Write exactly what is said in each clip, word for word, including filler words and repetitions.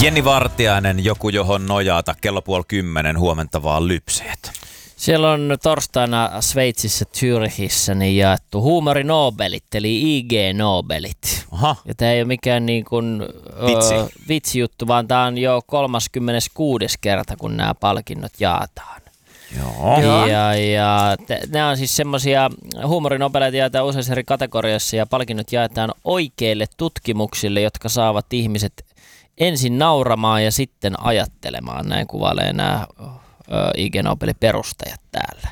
Jenni Vartiainen, joku johon nojata, kello puoli kymmenen, huomenta vaan lypseet. Siellä on torstaina Sveitsissä Zürichissä niin jaettu huumorinobelit, eli I G-nobelit. Aha. Ja tämä ei ole mikään niin kuin, Vitsi. ö, vitsijuttu, vaan tämä on jo kolmaskymmeneskuudes kerta, kun nämä palkinnot jaetaan. Joo. Ja, ja nämä on siis semmoisia huumorinobeleita jaetaan useissa eri kategoriassa ja palkinnot jaetaan oikeille tutkimuksille, jotka saavat ihmiset ensin nauramaan ja sitten ajattelemaan. Näin kuvailee nämä I G-nobelin perustajat täällä.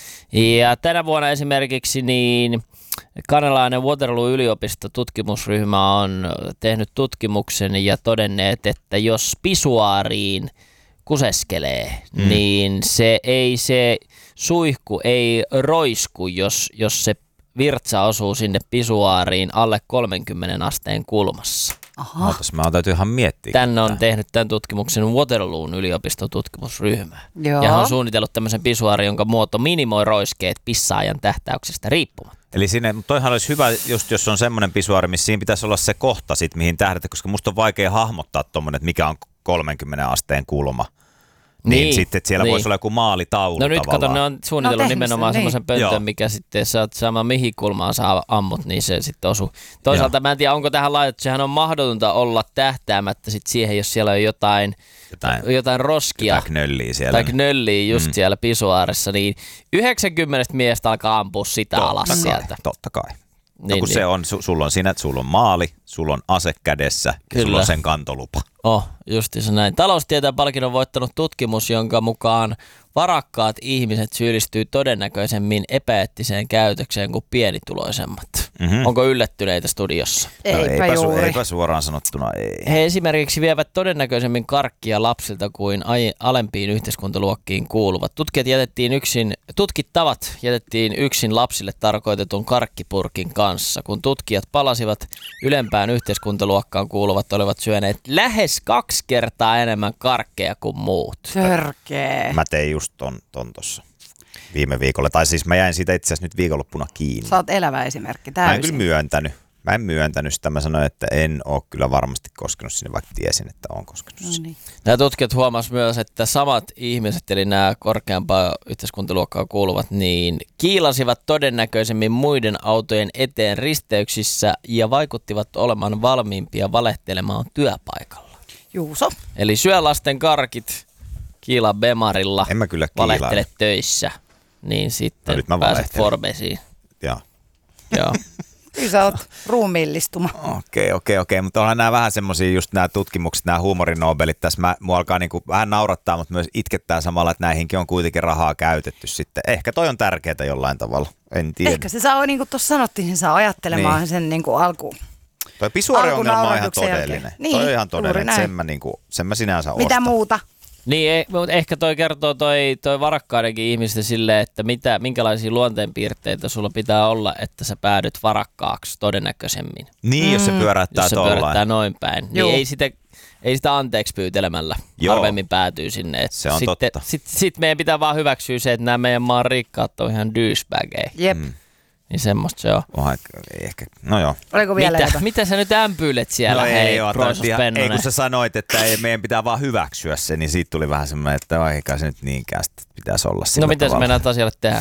Ja tänä vuonna esimerkiksi niin kanadalainen Waterloo-yliopisto tutkimusryhmä on tehnyt tutkimuksen ja todenneet, että jos pisuaariin kuseskelee, mm. niin se ei se suihku ei roisku, jos, jos se virtsa osuu sinne pisuaariin alle kolmenkymmenen asteen kulmassa. Aha. Ootas, mä oon täytyy ihan miettiä. Tän on tehnyt tämän tutkimuksen Waterloon yliopiston tutkimusryhmä. Joo. Ja hän on suunnitellut tämmöisen pisuaarin, jonka muoto minimoi roiskeet pissaajan tähtäyksestä riippumatta. Eli sinne, toihan olisi hyvä, just jos on semmoinen pisuaari, missä siinä pitäisi olla se kohta sit, mihin tähdätä, koska musta on vaikea hahmottaa tommonen, että mikä on kolmenkymmenen asteen kulma. Niin, niin sitten, että siellä niin. voisi olla joku maalitaulu No nyt tavallaan. kato, ne on suunnitellut no, nimenomaan niin. semmoisen pöntön, Joo. mikä sitten saat saamaan mihin kulmaan saa ammut, niin se sitten osuu. Toisaalta Joo. mä en tiedä, onko tähän laitettu, sehän on mahdotonta olla tähtäämättä sit siihen, jos siellä on jotain, jotain, jotain roskia. Jotain knölliä siellä. Tai knölliä just mm. siellä pisuaarissa, niin yhdeksänkymmentä miestä alkaa ampua sitä totta alas kai, sieltä. Totta kai. No Niin, kun niin. se on, su, sulla on siinä, että sulla on maali, sulla on ase kädessä ja sulla on sen kantolupa. Oh, justiinsa näin. Taloustieteen palkinnon voittanut tutkimus, jonka mukaan varakkaat ihmiset syyllistyy todennäköisemmin epäeettiseen käytökseen kuin pienituloisemmat. Mm-hmm. Onko yllättyneitä studiossa? Eipä, no, eipä, juuri. Su, eipä suoraan sanottuna ei. He esimerkiksi vievät todennäköisemmin karkkia lapsilta kuin ai- alempiin yhteiskuntaluokkiin kuuluvat. Tutkijat jätettiin yksin, tutkittavat jätettiin yksin lapsille tarkoitetun karkkipurkin kanssa. Kun tutkijat palasivat, ylempään yhteiskuntaluokkaan kuuluvat olivat syöneet lähes kaksi kertaa enemmän karkkeja kuin muut. Törkee. Mä tein just ton, ton tossa viime viikolla. Tai siis mä jäin siitä itse asiassa nyt viikonloppuna kiinni. Sä oot elävä esimerkki täysin. Mä en kyllä myöntänyt. Mä en myöntänyt sitä. Mä sanoin, että en ole kyllä varmasti koskenut sinne, vaikka tiesin, että on koskenut sinne. No niin. Nämä tutkijat huomasivat myös, että samat ihmiset, eli nämä korkeampaa yhteiskuntaluokkaa kuuluvat, niin kiilasivat todennäköisemmin muiden autojen eteen risteyksissä ja vaikuttivat olemaan valmiimpia valehtelemaan työpaikalla. Juuso. Eli syö lasten karkit, kiila bemarilla, En mä kyllä valehtele kiilaile. töissä, niin sitten No nyt mä pääset valehtelen. Forbesiin. Joo. Joo. Kyllä sä oot ruumiillistuma. Okei, okei, okei. Mutta onhan nämä vähän semmoisia just nämä tutkimukset, nämä huumorinobelit. Tässä mä, mua alkaa niinku vähän naurattaa, mutta myös itkettää samalla, että näihinkin on kuitenkin rahaa käytetty sitten. Ehkä toi on tärkeää jollain tavalla. En tiedä. Ehkä se saa, niin kuin tuossa sanottiin, se saa ajattelemaan Niin. sen niin kuin alkuun. Toi pisuariongelma on ihan alkunauhoituksen todellinen. jälkeen. Niin, toi on ihan juuri todellinen. näin. Sen mä, niinku, sen mä sinänsä Mitä ostan. muuta? Niin, eh, mutta ehkä toi kertoo toi, toi varakkaidenkin ihmistä silleen, että mitä, minkälaisia luonteenpiirteitä sulla pitää olla, että sä päädyt varakkaaksi todennäköisemmin. Niin, jos se pyöräyttää Jos se tollain. pyörittää noin päin. Juu. Niin ei sitä, ei sitä anteeksi pyytelemällä Joo. harvemmin päätyy sinne. Et Se on sitten, totta. Sitten sit meidän pitää vaan hyväksyä se, että nämä meidän maan rikkaat on ihan douchebageja. Jep. Mm. Niin semmoista se on. Oha, ei ehkä. No joo. Oliko vielä Mitä, jotain? mitä sä nyt ämpyilet siellä, no hei, ei, oo, Proisos ihan, ei Pennonen? kun sä sanoit, että ei, meidän pitää vaan hyväksyä se, niin siitä tuli vähän semmoinen, että eikä se nyt niinkään sitten pitäisi olla sillä No mitä sä tavalla. meinaat asialle tehdä?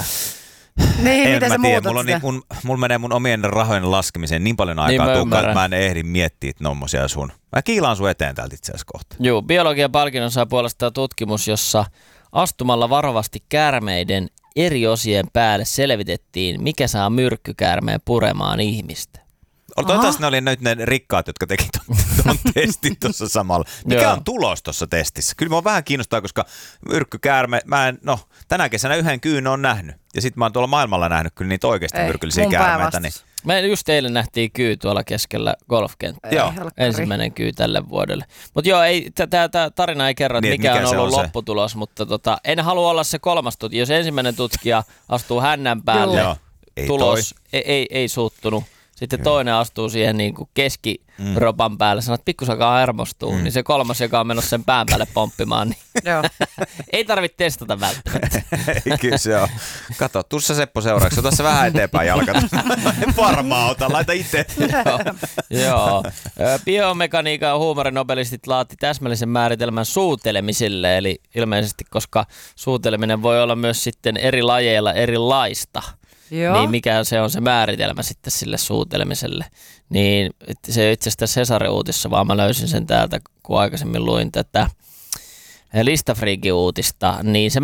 Niin, En miten mä sä tiedä, muutat mulla, on sitä? niin, mun, mulla menee mun omien rahojen laskemiseen niin paljon Niin aikaa, mä niin ymmärrän. että mä en ehdi miettiä tommosia sun. Mä kiilaan sun eteen täältä itse asiassa kohta. Joo, biologian palkinnon saa puolestaan tutkimus, jossa astumalla varovasti käärmeiden eri osien päälle selvitettiin, mikä saa myrkkykäärmeen puremaan ihmistä. Toivottavasti ne oli nyt ne rikkaat, jotka teki tuon testin tuossa samalla. Mikä Joo. on tulos tuossa testissä? Kyllä mä vähän kiinnostaa, koska myrkkykäärme, mä en, no tänä kesänä yhden kyyn on nähnyt. Ja sit mä oon tuolla maailmalla nähnyt kyllä niitä oikeasti Ei, myrkyllisiä mun käärmeitä. Niin, päävastus. Me just eilen nähtiin kyy tuolla keskellä golfkenttää. Ei, Joo. helkkari. Ensimmäinen kyy tälle vuodelle. Mutta joo, tämä tarina ei kerro, että Niin, mikä, mikä on se ollut on se? lopputulos, mutta tota, en halua olla se kolmas tutkija. Jos ensimmäinen tutkija astuu hännän päälle, Joo. Ei tulos ei, ei, ei suuttunut. sitten toinen astuu siihen niin kuin keskiropan päälle, sanoo, että pikkusen alkaa hermostua, mm. niin se kolmas, joka on menossa sen pään päälle pomppimaan, niin ei tarvitse testata välttämättä. Kyllä se on. Kato, tuossa Seppo seuraavaksi, ota se vähän eteenpäin jalkat. Varmaan ota, laita itse. Joo, joo. Biomekaniikan ja huumorinobelistit laatti täsmällisen määritelmän suutelemiselle, eli ilmeisesti, koska suuteleminen voi olla myös sitten eri lajeilla erilaista. Joo. Niin mikä se on se määritelmä sitten sille suutelemiselle. Niin se itse asiassa Hesari-uutissa, vaan mä löysin sen täältä, kun aikaisemmin luin tätä Listafreakin uutista, niin se